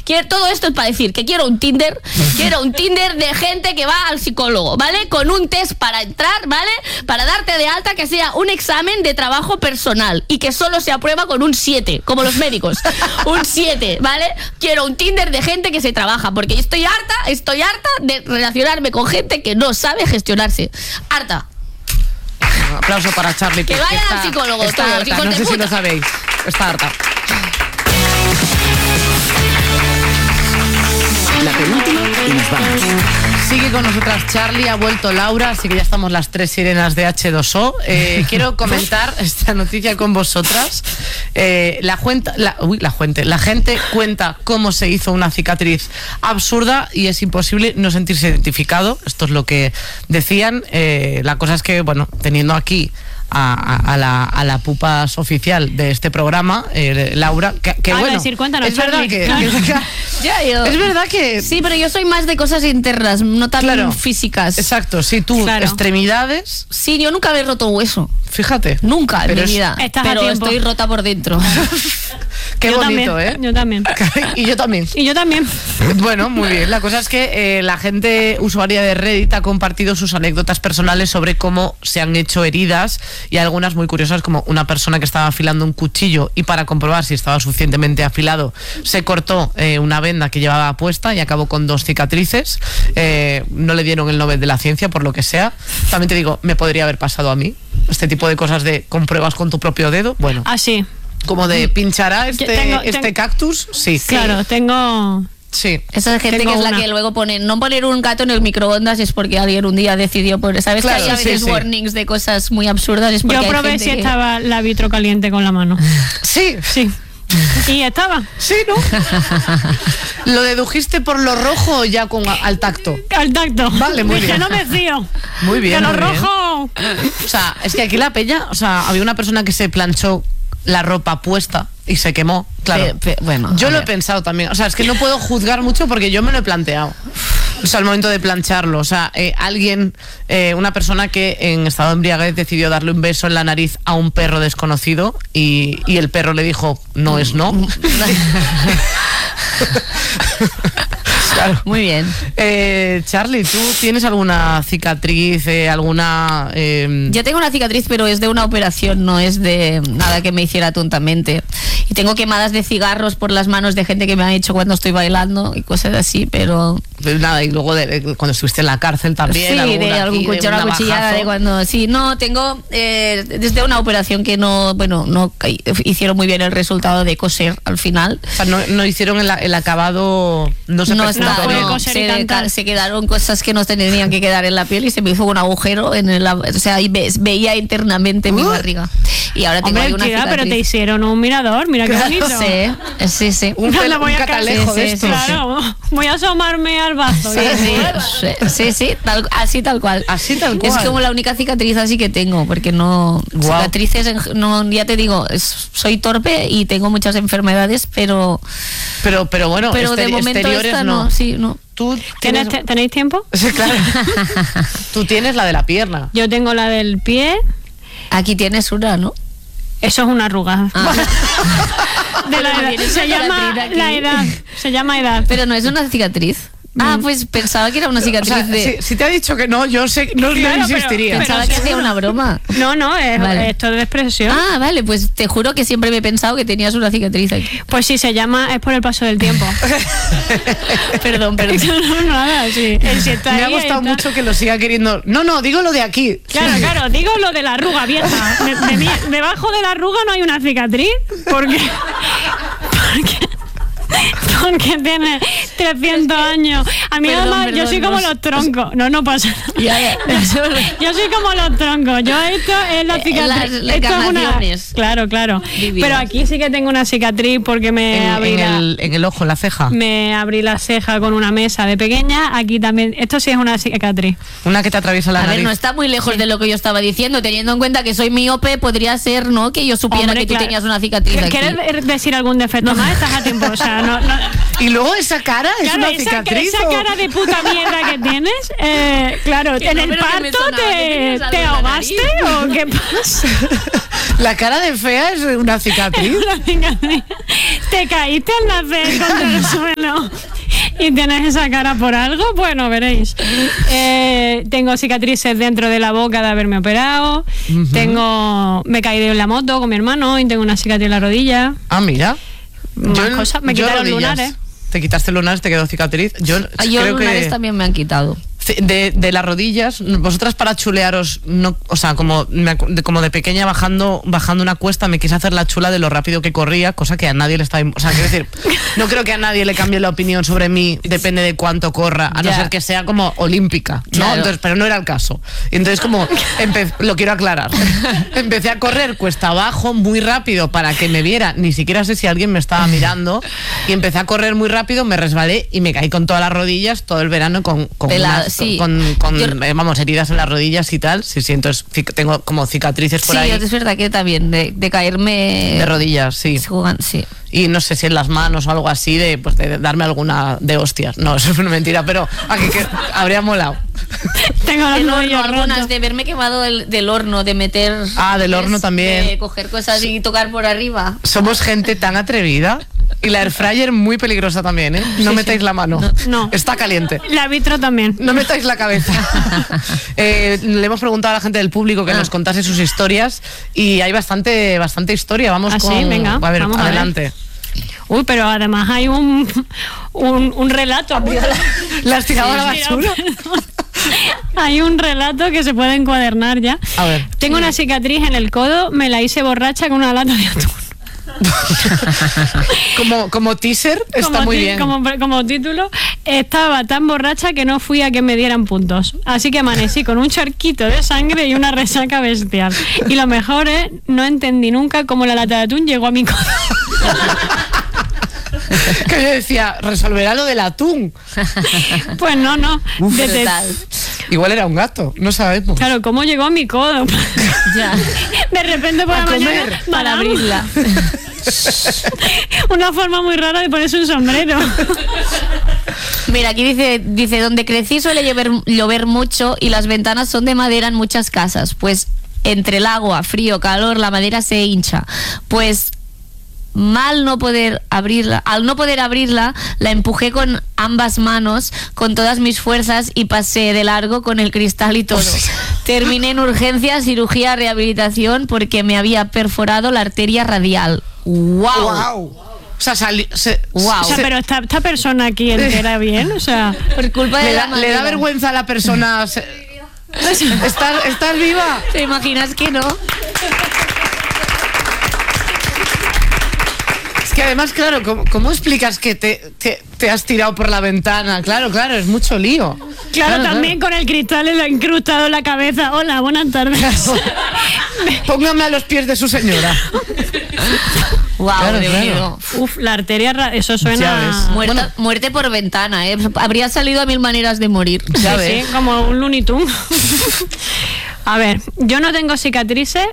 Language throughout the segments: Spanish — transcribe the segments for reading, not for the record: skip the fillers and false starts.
Todo esto es para decir que quiero un Tinder de gente que va al psicólogo, ¿vale? Con un test para entrar, ¿vale? Para darte de alta, que sea un examen de trabajo personal y que solo se aprueba con un 7, como los médicos. Un 7, ¿vale? Quiero un Tinder de gente que se trabaja, porque estoy harta de relacionarme con gente que no sabe gestionarse. Harta. Un aplauso para Charlie. Que vayan al psicólogo. Está harta, no sé si lo sabéis. Está harta. La penúltima y nos vamos. Sigue con nosotras Charlie, ha vuelto Laura, así que ya estamos las tres sirenas de H2O. Quiero comentar esta noticia con vosotras. La gente cuenta cómo se hizo una cicatriz absurda y es imposible no sentirse identificado. Esto es lo que decían. La cosa es que, bueno, teniendo aquí a la pupas oficial de este programa, Laura, que bueno, decir, cuéntanos, es verdad es verdad que sí, pero yo soy más de cosas internas, no tan físicas. Exacto, sí, tú extremidades. Sí, yo nunca me he roto hueso. Fíjate. Nunca en mi vida. Pero estoy rota por dentro. Qué yo bonito, también, Yo también. Y yo también. Y yo también. Bueno, muy bien. La cosa es que la gente usuaria de Reddit ha compartido sus anécdotas personales sobre cómo se han hecho heridas, y algunas muy curiosas, como una persona que estaba afilando un cuchillo y para comprobar si estaba suficientemente afilado se cortó una venda que llevaba puesta y acabó con 2 cicatrices. No le dieron el Nobel de la Ciencia por lo que sea. También te digo, me podría haber pasado a mí este tipo de cosas de compruebas con tu propio dedo. Bueno, así como de pinchará este cactus. Sí, claro, tengo. Sí. Esa gente que es la que luego pone, no poner un gato en el microondas es porque alguien un día decidió poner, ¿sabes? Claro, que hay a veces warnings de cosas muy absurdas. Es porque yo probé si estaba la vitro caliente con la mano. Sí. Y estaba. Sí, ¿no? ¿Lo dedujiste por lo rojo o ya al tacto? Al tacto. Vale, muy bien. Que no me fío. Muy bien. Que lo muy rojo. Bien. O sea, es que aquí la peña, había una persona que se planchó la ropa puesta y se quemó. Claro. Bueno, yo lo he pensado también. O sea, es que no puedo juzgar mucho porque yo me lo he planteado. O sea, al momento de plancharlo. O sea, una persona que en estado de embriaguez decidió darle un beso en la nariz a un perro desconocido y el perro le dijo, no es no. Claro. Muy bien. Charlie, ¿tú tienes alguna cicatriz, alguna...? Yo tengo una cicatriz, pero es de una operación, no es de nada que me hiciera tontamente. Y tengo quemadas de cigarros por las manos de gente que me ha hecho cuando estoy bailando y cosas así, pero... Nada, y luego cuando estuviste en la cárcel también. Sí, de algún cuchillo, una cuchillada de cuando... Sí, no, tengo desde una operación que no hicieron muy bien el resultado de coser al final. O sea, no hicieron el acabado... Se quedaron cosas que no tenían que quedar en la piel y se me hizo un agujero o sea, y veía internamente mi barriga. Y ahora tengo una cicatriz. Pero te hicieron un mirador, mira qué bonito. Sí. Un catalejo de esto. Claro, voy a asomarme al bazo. Sí, así tal cual. Así tal cual. Es como la única cicatriz así que tengo, porque no... Wow. Cicatrices, no, ya te digo, soy torpe y tengo muchas enfermedades, pero bueno, de momento exteriores esta no. Sí, no. ¿Tú ¿Tenéis tiempo? Sí, claro. Tú tienes la de la pierna. Yo tengo la del pie. Aquí tienes una, ¿no? Eso es una arruga. De la edad. Se llama la edad. Se llama edad. Pero no es una cicatriz. Pues pensaba que era una cicatriz. O sea, si te ha dicho que no, yo sé, no insistiría. Pensaba que hacía una broma. No, esto es de expresión. Vale, pues te juro que siempre me he pensado que tenías una cicatriz aquí. Pues sí, es por el paso del tiempo. Perdón. No, nada, sí. Me ha gustado mucho que lo siga queriendo. No, digo lo de aquí. Claro, digo lo de la arruga vieja. Debajo de la arruga no hay una cicatriz. Porque tiene 300 años. A mí además, yo soy como los troncos. No pasa nada. Yo soy como los troncos. Esto es la cicatriz. Las encarnaciones. Claro. Divinas. Pero aquí sí que tengo una cicatriz porque me abrí en el ojo, en la ceja. Me abrí la ceja con una mesa de pequeña. Aquí también. Esto sí es una cicatriz. Una que te atraviesa la nariz. A ver, no está muy lejos de lo que yo estaba diciendo. Teniendo en cuenta que soy miope, podría ser, ¿no? Que yo supiera que tú tenías una cicatriz aquí. ¿Quieres decir algún defecto más? Estás a tiempo. O sea, no. Y luego esa cara es una cicatriz. Esa cara de puta mierda que tienes, claro, en el parto te ahogaste o qué pasa. La cara de fea es una cicatriz. Te caíste en la fe contra el suelo. y tienes esa cara por algo, bueno, veréis. Tengo cicatrices dentro de la boca de haberme operado. Me caí de la moto con mi hermano y tengo una cicatriz en la rodilla. Ah, mira. Más cosas. Me quitaron lunares. Te quitaste lunares, te quedó cicatriz. Yo creo lunares que también me han quitado. de las rodillas, vosotras para chulearos, no, o sea, como de pequeña bajando una cuesta me quise hacer la chula de lo rápido que corría, cosa que a nadie le estaba... O sea, quiero decir, no creo que a nadie le cambie la opinión sobre mí, depende de cuánto corra, a no ser que sea como olímpica, ¿no? Claro. Entonces, pero no era el caso. Y entonces como, lo quiero aclarar, empecé a correr cuesta abajo muy rápido para que me viera, ni siquiera sé si alguien me estaba mirando, y empecé a correr muy rápido, me resbalé y me caí con todas las rodillas todo el verano con Sí. vamos, heridas en las rodillas y tal. Sí, entonces tengo como cicatrices por ahí. Sí, es verdad que también, de caerme... De rodillas, sí. Sí. Y no sé si en las manos o algo así, de darme alguna de hostias. No, eso es una mentira, pero aquí que habría molado. Tengo los Del horno, nudillos algunas rotos. de verme quemado del horno, de meter... Ah, del horno también. De coger cosas y tocar por arriba. Somos gente tan atrevida. Y la air fryer muy peligrosa también, ¿eh? No metáis la mano. No. Está caliente. La vitro también. No metáis la cabeza. Le hemos preguntado a la gente del público que nos contase sus historias y hay bastante historia. Vamos ¿Ah, con... sí? Venga, a ver, vamos a ver. adelante. Uy, pero además hay un relato. ¿La has tirado a la basura? Hay un relato que se puede encuadernar ya. A ver. Tengo una cicatriz en el codo, me la hice borracha con una lata de atún. como teaser está muy bien. Como título, estaba tan borracha que no fui a que me dieran puntos. Así que amanecí con un charquito de sangre y una resaca bestial. Y lo mejor es, no entendí nunca cómo la lata de atún llegó a mi codo. Que yo decía, resolverá lo del atún. Pues no. Uf, Brutal. Igual era un gato, no sabemos. Claro, ¿cómo llegó a mi codo? Ya. De repente por la mañana Para abrirla. Una forma muy rara de ponerse un sombrero. Mira, aquí dice, donde crecí suele llover mucho y las ventanas son de madera en muchas casas. Pues entre el agua, frío, calor, la madera se hincha. Pues al no poder abrirla, la empujé con ambas manos, con todas mis fuerzas y pasé de largo con el cristal y todo. Terminé en urgencias, cirugía, rehabilitación porque me había perforado la arteria radial. ¡Wow! O sea, pero esta persona aquí entera bien, o sea, Por culpa de la le madera. da vergüenza a la persona. ¿Estás viva? ¿Te imaginas que no? Que además, claro, ¿cómo explicas que te has tirado por la ventana? Claro, es mucho lío. claro, también con el cristal incrustado en la cabeza. Hola, buenas tardes. Póngame a los pies de su señora. Wow, Claro, Dios claro. mío. Uf, la arteria, eso Ya suena... ves. Muerte por ventana, ¿eh? Habría salido a 1000 maneras de morir. Ya Sí, ves. sí, como un Looney Tunes. A ver, yo no tengo cicatrices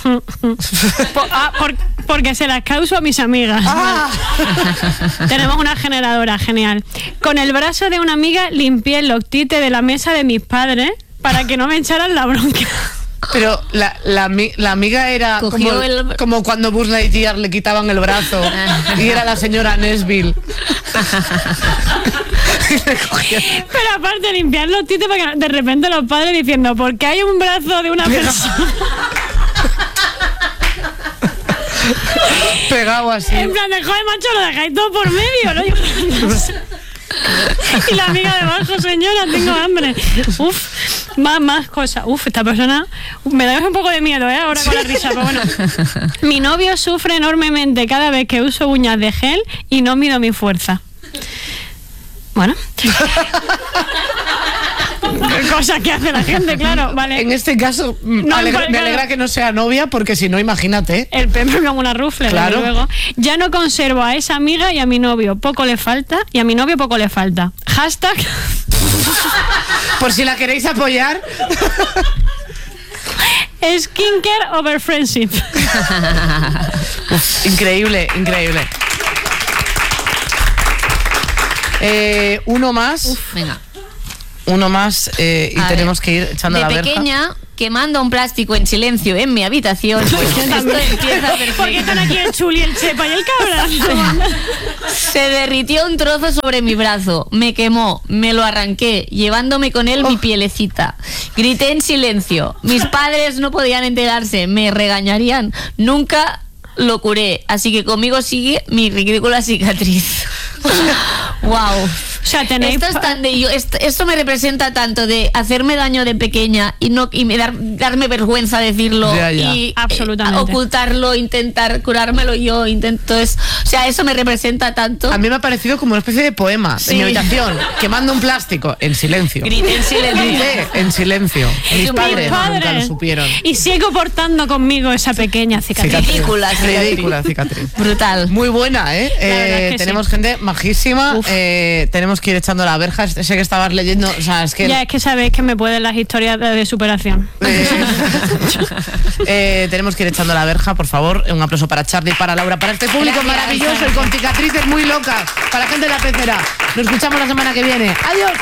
porque se las causo a mis amigas. Tenemos una generadora, genial. Con el brazo de una amiga limpié el loctite de la mesa de mis padres para que no me echaran la bronca. Pero la amiga era Cogió como cuando Buzz Lightyear le quitaban el brazo y era la señora Nesbill. Pero aparte limpiar los tites porque de repente los padres diciendo, ¿por qué hay un brazo de una persona? Pegado así. En plan de, joder, macho, lo dejáis todo por medio, ¿no? Y la amiga debajo, señora, tengo hambre. Uf, más cosas. Uf, esta persona me da un poco de miedo, ahora con la risa, pero bueno. Mi novio sufre enormemente cada vez que uso uñas de gel y no mido mi fuerza. Bueno. Cosas que hace la gente, claro, vale. En este caso, me alegra que no sea novia, porque si no, imagínate. El Pepe como una rufle, Claro. desde luego. Ya no conservo a esa amiga y a mi novio poco le falta. Y a mi novio poco le falta. Hashtag. Por si la queréis apoyar. Skincare over friendship. Increíble. Uno más. Venga. Uno más y A tenemos ver, que ir echando de la verja. pequeña quemando un plástico en silencio en mi habitación, pues esto empieza perfecto. ¿Por qué están aquí el Chuli, el Chepa y el Cabra? Se derritió un trozo sobre mi brazo, me quemó, me lo arranqué, llevándome con él mi pielecita. Grité en silencio. Mis padres no podían enterarse, me regañarían. Nunca lo curé, así que conmigo sigue mi ridícula cicatriz. Wow. O sea, tenéis... Esto me representa tanto de hacerme daño de pequeña y darme vergüenza decirlo y absolutamente ocultarlo, intentar curármelo yo, o sea, eso me representa tanto. A mí me ha parecido como una especie de poema en mi habitación, quemando un plástico en silencio. Grité en silencio. Grité en silencio. Mis padres nunca lo supieron. Y sigo portando conmigo esa pequeña cicatriz. Ridícula cicatriz. Brutal. Muy buena, ¿eh? Es que tenemos gente majísima. Tenemos que ir echando la verja. Sé que estabas leyendo. O sea, es que. Ya, es que sabéis que me pueden las historias de superación. Tenemos que ir echando la verja, por favor. Un aplauso para Charlie, para Laura, para este público maravilloso y con cicatrices muy locas. Para la gente de la pecera. Nos escuchamos la semana que viene. ¡Adiós!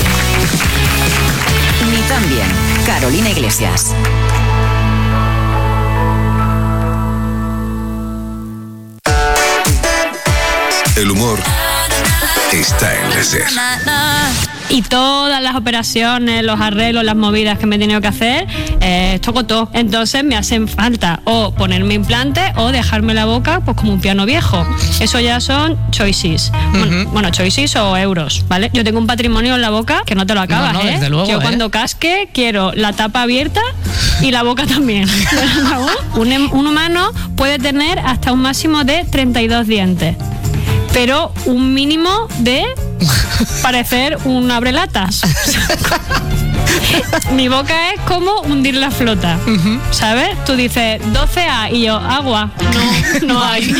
Ni tan bien. Carolina Iglesias. El humor está en la SER. Y todas las operaciones, los arreglos, las movidas que me he tenido que hacer, toco todo. Entonces me hacen falta o ponerme implantes o dejarme la boca pues como un piano viejo. Eso ya son choices. Bueno, choices o euros, ¿vale? Yo tengo un patrimonio en la boca que no te lo acabas, ¿eh? Desde luego, yo cuando casque quiero la tapa abierta y la boca también. Un humano puede tener hasta un máximo de 32 dientes. Pero un mínimo de parecer un abrelatas. Mi boca es como hundir la flota, ¿sabes? Tú dices 12A y yo, agua. No hay.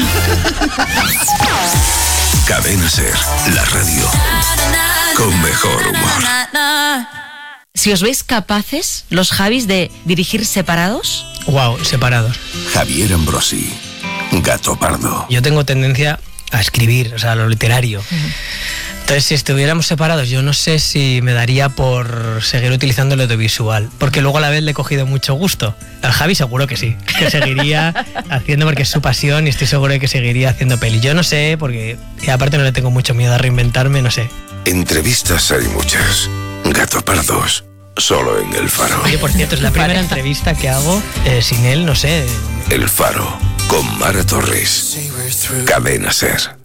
Cadena SER, la radio con mejor humor. Si os veis capaces, los Javis, de dirigir separados. Wow, separados. Javier Ambrosi, Gato Pardo. Yo tengo tendencia a escribir, o sea, lo literario. Entonces, si estuviéramos separados, yo no sé si me daría por seguir utilizando el audiovisual, porque luego a la vez le he cogido mucho gusto. Al Javi seguro que sí, que seguiría haciendo porque es su pasión y estoy seguro de que seguiría haciendo peli. Yo no sé, porque aparte no le tengo mucho miedo a reinventarme, no sé. Entrevistas hay muchas. Gato Pardos, solo en El Faro. Oye, por cierto, es la primera entrevista que hago sin él, no sé. El Faro, con Mara Torres. Cadena SER.